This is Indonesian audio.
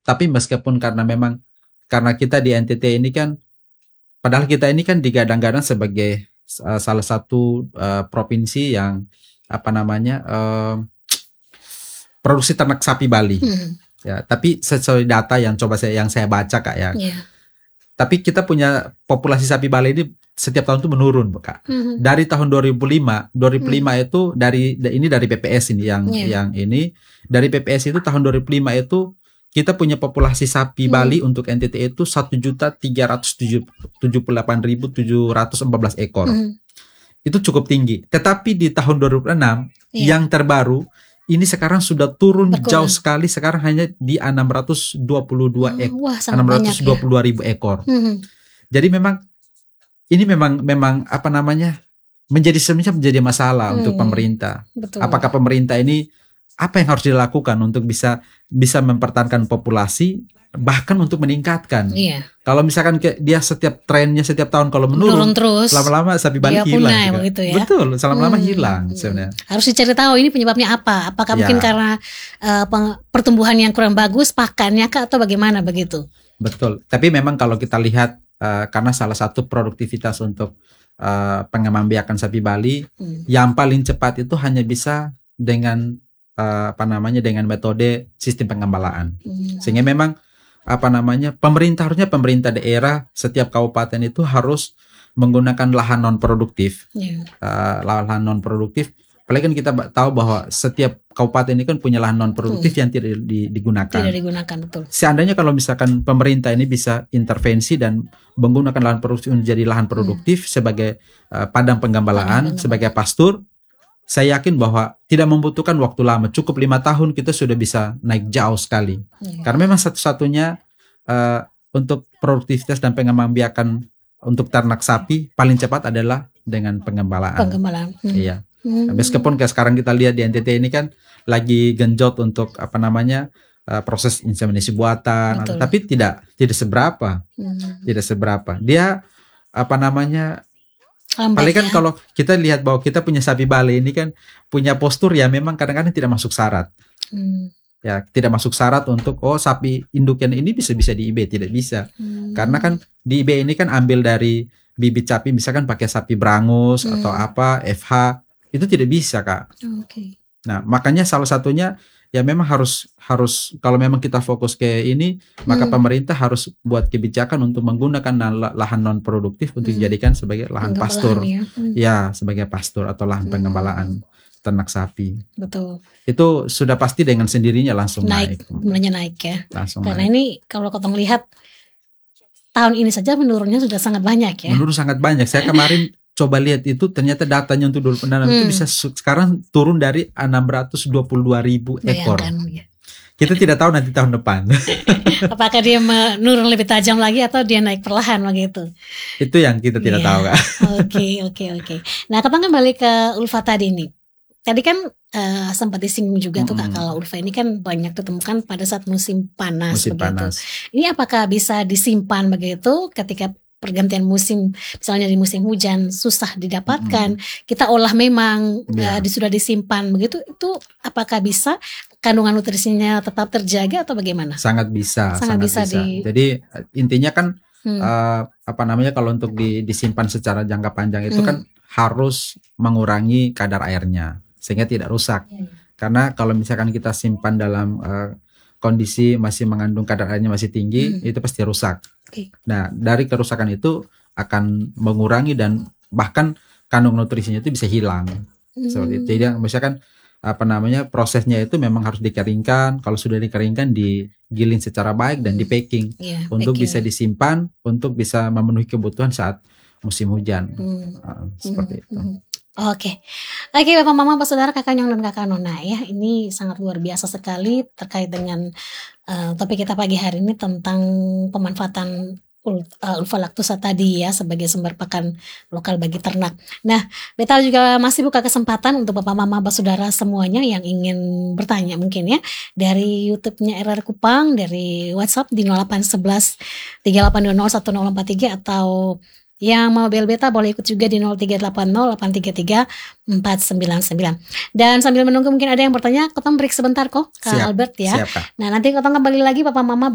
Tapi meskipun karena kita di NTT ini kan, padahal kita ini kan digadang-gadang sebagai salah satu provinsi yang produksi ternak sapi Bali. Ya, tapi sesuai data yang saya baca Kak ya. Tapi kita punya populasi sapi Bali ini setiap tahun itu menurun, Kak. Dari tahun 2005 itu dari PPS ini yang ini dari PPS itu tahun 2005 itu kita punya populasi sapi Bali untuk NTT itu 1.378.714 ekor. Itu cukup tinggi. Tetapi di tahun 2006 yang terbaru ini sekarang sudah turun jauh sekali, sekarang hanya di 622 ribu ekor. Jadi ini memang menjadi masalah untuk pemerintah. Betul. Apakah pemerintah ini apa yang harus dilakukan untuk bisa mempertahankan populasi, bahkan untuk meningkatkan. Kalau misalkan dia setiap tahun kalau menurun terus, lama-lama sapi Bali hilang gitu ya. Betul, lama-lama hilang sebenarnya. Harus dicari tahu ini penyebabnya apa. Apakah mungkin karena pertumbuhan yang kurang bagus, pakannya kah, atau bagaimana begitu? Betul. Tapi memang kalau kita lihat karena salah satu produktivitas untuk pengembangan biakan sapi Bali yang paling cepat itu hanya bisa dengan dengan metode sistem pengembalaan. Sehingga memang pemerintah daerah setiap kabupaten itu harus menggunakan lahan non produktif. Lahan non produktif. Apalagi kan kita tahu bahwa setiap kabupaten ini kan punya lahan non produktif yang tidak digunakan. Tidak digunakan, betul. Seandainya kalau misalkan pemerintah ini bisa intervensi dan menggunakan lahan produktif menjadi lahan produktif sebagai padang penggembalaan, sebagai pastur, saya yakin bahwa tidak membutuhkan waktu lama, cukup 5 tahun kita sudah bisa naik jauh sekali. Karena memang satu-satunya untuk produktivitas dan pengembangan biakan untuk ternak sapi paling cepat adalah dengan pengembalaan. Iya. Meskipun kayak sekarang kita lihat di NTT ini kan lagi genjot untuk proses inseminasi buatan, tapi tidak seberapa. Tidak seberapa. Dia paling kan kalau kita lihat bahwa kita punya sapi Bali ini kan punya postur ya memang kadang-kadang tidak masuk syarat. Ya, tidak masuk syarat untuk sapi induk yang ini bisa di IB, tidak bisa. Karena kan di IB ini kan ambil dari bibit sapi misalkan pakai sapi Brangus atau FH, itu tidak bisa, Kak. Nah, makanya salah satunya ya memang harus kalau memang kita fokus ke ini, maka pemerintah harus buat kebijakan untuk menggunakan lahan non produktif untuk dijadikan sebagai lahan pastur. Ya, sebagai pastur atau lahan pengembalaan ternak sapi. Betul. Itu sudah pasti dengan sendirinya langsung naik. Mulanya naik ya. Karena naik. Ini kalau kita melihat tahun ini saja menurunnya sudah sangat banyak ya. Menurun sangat banyak. Saya kemarin coba lihat itu ternyata datanya untuk dulu pendanaan itu bisa sekarang turun dari 622.000 ekor. Kita tidak tahu nanti tahun depan. Apakah dia menurun lebih tajam lagi atau dia naik perlahan begitu? Itu yang kita tidak tahu, Kak. Oke. Nah, kita kembali ke Ulfa tadi nih. Tadi kan sempat disinggung juga tuh Kak, kalau Ulfa ini kan banyak ditemukan pada saat musim panas begitu. Ini apakah bisa disimpan begitu ketika pergantian musim, misalnya di musim hujan susah didapatkan, kita olah memang sudah disimpan begitu, itu apakah bisa kandungan nutrisinya tetap terjaga atau bagaimana? Sangat bisa. Jadi intinya kan kalau untuk disimpan secara jangka panjang itu kan harus mengurangi kadar airnya sehingga tidak rusak. Karena kalau misalkan kita simpan dalam kondisi masih mengandung kadar airnya masih tinggi, itu pasti rusak. Nah, dari kerusakan itu akan mengurangi dan bahkan kandungan nutrisinya itu bisa hilang. Seperti itu. Jadi misalkan prosesnya itu memang harus dikeringkan. Kalau sudah dikeringkan, digiling secara baik dan di packing untuk bisa disimpan, untuk bisa memenuhi kebutuhan saat musim hujan. Seperti itu. Oke, Bapak Mama, Pak Saudara, Kakak Nyong dan Kakak Nona ya, ini sangat luar biasa sekali terkait dengan topik kita pagi hari ini tentang pemanfaatan Ulfa lactusa tadi ya sebagai sumber pakan lokal bagi ternak. Nah, Beta juga masih buka kesempatan untuk Bapak Mama, Pak Saudara semuanya yang ingin bertanya mungkin ya dari YouTube-nya RR Kupang, dari WhatsApp di 0811 3820 1043 atau yang mau bel Beta boleh ikut juga di 0380 833 499. Dan sambil menunggu mungkin ada yang bertanya, kita break sebentar kok Kak Albert ya. Siap, Kak. Nah, nanti kita kembali lagi Papa Mama